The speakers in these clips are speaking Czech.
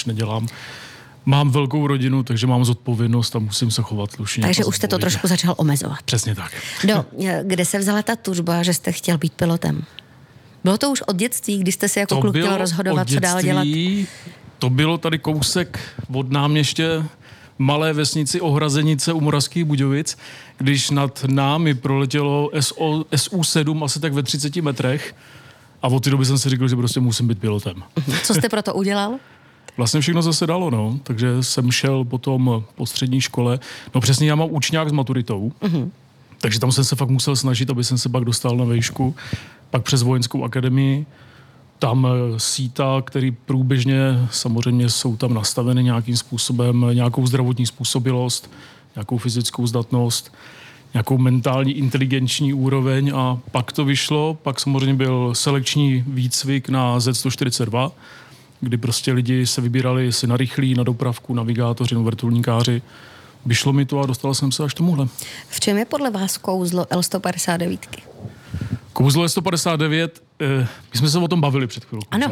nedělám. Mám velkou rodinu, takže mám zodpovědnost a musím se chovat slušně. Takže už jste to trošku začal omezovat. Přesně tak. Kde se vzala ta tužba, že jste chtěl být pilotem? Bylo to už od dětství, kdy jste si jako kluk chtěl rozhodovat, co dál dělat? To bylo tady kousek od náměště malé vesnici Ohrazenice u Moravských Budějovic, když nad námi proletělo SU-7 asi tak ve 30 metrech a od té doby jsem si řekl, že prostě musím být pilotem. Co jste pro to udělal? Vlastně všechno zase dalo, no. Takže jsem šel potom po střední škole. No přesně, já mám učňák s maturitou, takže tam jsem se fakt musel snažit, aby jsem se pak dostal na vejšku. Pak přes vojenskou akademii. Tam síta, který průběžně samozřejmě jsou tam nastaveny nějakým způsobem, nějakou zdravotní způsobilost, nějakou fyzickou zdatnost, nějakou mentální inteligenční úroveň a pak to vyšlo. Pak samozřejmě byl selekční výcvik na Z142, kdy prostě lidi se vybírali jestli na rychlý, na dopravku, navigátoři, no vrtulníkáři. Vyšlo mi to a dostal jsem se až tomuhle. V čem je podle vás kouzlo L159? Kouzlo L159, my jsme se o tom bavili před chvilkou. Ano.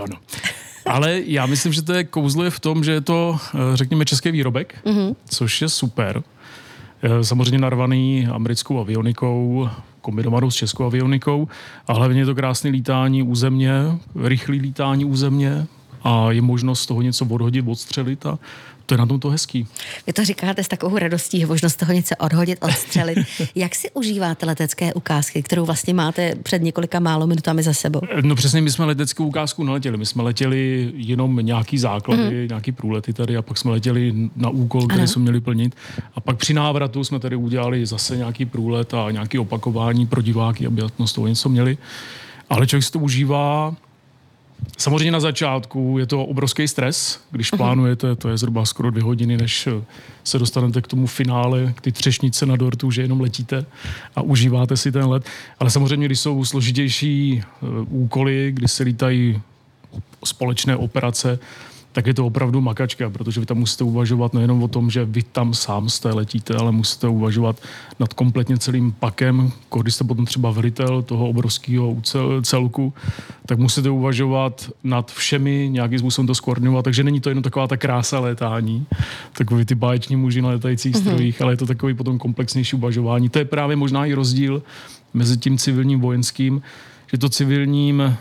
Ale já myslím, že to je kouzlo je v tom, že je to, řekněme, český výrobek, což je super. Samozřejmě narvaný americkou avionikou, kombinovanou s českou avionikou, a hlavně je to krásné lítání územně, rychlé lítání územně a je možnost z toho něco odhodit, odstřelit a to je na tom to hezký. Vy to říkáte s takovou radostí, je možnost toho něco odhodit, odstřelit. Jak si užíváte letecké ukázky, kterou vlastně máte před několika málo minutami za sebou? No přesně, my jsme leteckou ukázku neletěli. My jsme letěli jenom nějaký základy, nějaký průlety tady a pak jsme letěli na úkol, který jsme měli plnit. A pak při návratu jsme tady udělali zase nějaký průlet a nějaký opakování pro diváky, aby z toho něco měli. Ale člověk si to užívá. Samozřejmě na začátku je to obrovský stres, když plánujete, to je zhruba skoro 2 hodiny, než se dostanete k tomu finále, k ty třešnice na dortu, že jenom letíte a užíváte si ten let. Ale samozřejmě, když jsou složitější úkoly, kdy se lítají společné operace, tak je to opravdu makačka, protože vy tam musíte uvažovat nejenom o tom, že vy tam sám jste letíte, ale musíte uvažovat nad kompletně celým pakem. Když jste potom třeba velitel toho obrovského celku, tak musíte uvažovat nad všemi, nějakým způsobem to skoordinovat, takže není to jenom taková ta krása létání, takový ty báječní muži na letajících strojích, ale je to takový potom komplexnější uvažování. To je právě možná i rozdíl mezi tím civilním vojenským, že to civilním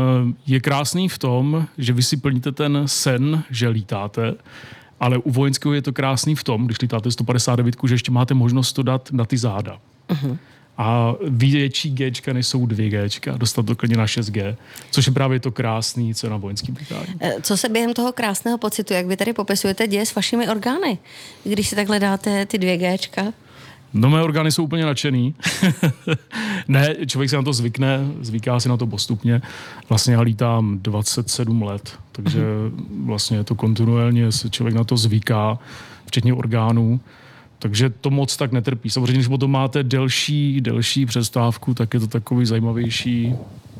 je krásný v tom, že vy si plníte ten sen, že lítáte, ale u vojenského je to krásný v tom, když lítáte 159, že ještě máte možnost to dát na ty záda. A větší Gčka než jsou 2 Gčka, dostat to klidně na 6G, což je právě to krásný, co je na vojenském lítání. Co se během toho krásného pocitu, jak vy tady popisujete, děje s vašimi orgány, když si takhle dáte ty 2 Gčka? No, mé orgány jsou úplně nadšený. Ne, člověk se na to zvyká si na to postupně. Vlastně já lítám 27 let, takže vlastně je to kontinuálně, se člověk na to zvyká, včetně orgánů. Takže to moc tak netrpí. Samozřejmě, když potom máte delší přestávku, tak je to takový zajímavější,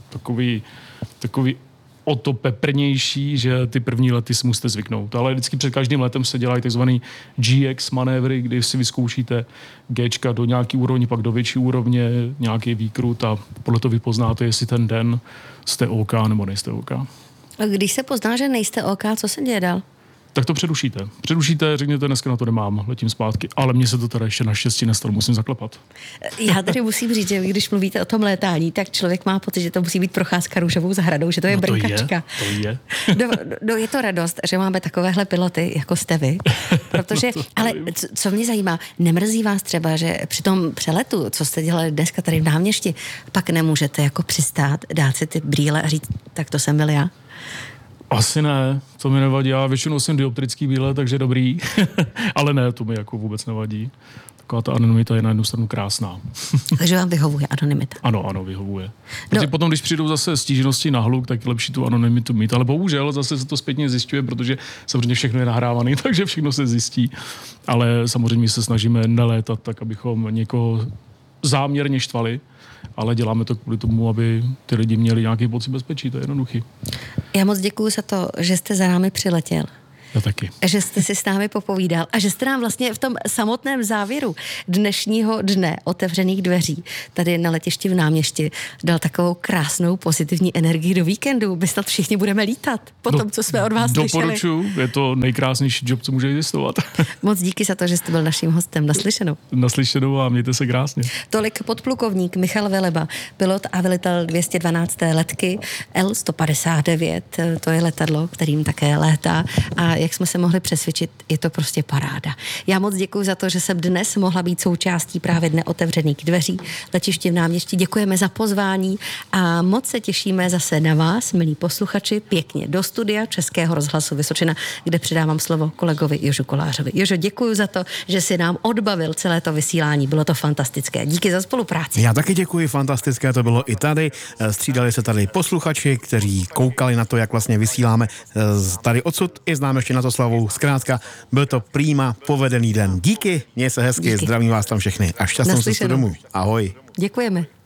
takový o to peprnější, že ty první lety si musíte zvyknout. Ale vždycky před každým letem se dělají takzvaný GX manévry, kdy si vyzkoušíte Gčka do nějaký úrovně, pak do větší úrovně, nějaký výkrut a podle toho vypoznáte, jestli ten den jste OK nebo nejste OK. A když se pozná, že nejste OK, co se děje dál? Tak to předušíte. Řekněte, dneska na to nemám, letím zpátky, ale mně se to teda ještě naštěstí nestalo, musím zaklepat. Já tady musím říct, že když mluvíte o tom létání, tak člověk má pocit, že to musí být procházka růžovou zahradou, že to je brnkačka. To je. Je to radost, že máme takovéhle piloty, jako jste vy, protože, ale co mě zajímá, nemrzí vás třeba, že při tom přeletu, co jste dělali dneska tady v náměšti, pak nemůžete jako přistát, dát si ty brýle a říct, tak to jsem byl já? Asi ne, to mi nevadí. Já většinou jsem dioptrický brýle, takže dobrý. Ale ne, to mi jako vůbec nevadí. Taková ta anonymita je na jednu stranu krásná. Takže vám vyhovuje anonymita? Ano, vyhovuje. Takže potom, když přijdou zase stížnosti na hluk, tak je lepší tu anonymitu mít. Ale bohužel zase se to zpětně zjišťuje, protože samozřejmě všechno je nahrávané, takže všechno se zjistí. Ale samozřejmě se snažíme nelétat tak, abychom někoho záměrně štvali, ale děláme to kvůli tomu, aby ty lidi měli nějaký pocit bezpečí, to je jednoduchý. Já moc děkuju za to, že jste za námi přiletěl. Já taky. Že jste si s námi popovídal a že jste nám vlastně v tom samotném závěru dnešního dne otevřených dveří tady na letišti v Náměšti dal takovou krásnou pozitivní energii do víkendu. My snad všichni budeme lítat po tom, co jsme od vás slyšeli. Doporučuji, je to nejkrásnější job, co může existovat. Moc díky za to, že jste byl naším hostem. Naslyšenou. Naslyšenou a mějte se krásně. Tolik podplukovník Michal Veleba, pilot a velitel 212. letky L-159. To je letadlo, kterým také létá a jak jsme se mohli přesvědčit, je to prostě paráda. Já moc děkuji za to, že jsem dnes mohla být součástí právě dne otevřených dveří letiště v Náměšti. Děkujeme za pozvání a moc se těšíme zase na vás, milí posluchači, pěkně do studia Českého rozhlasu Vysočina, kde předávám slovo kolegovi Jožu Kolářovi. Jožo, děkuji za to, že si nám odbavil celé to vysílání. Bylo to fantastické. Díky za spolupráci. Já taky děkuji, fantastické to bylo i tady. Střídali se tady posluchači, kteří koukali na to, jak vlastně vysíláme tady odsud i znám ještě na to Slavou. Zkrátka, byl to prýma povedený den. Díky, měj se hezky, díky. Zdravím vás tam všechny a šťastnou cestu domů. Ahoj. Děkujeme.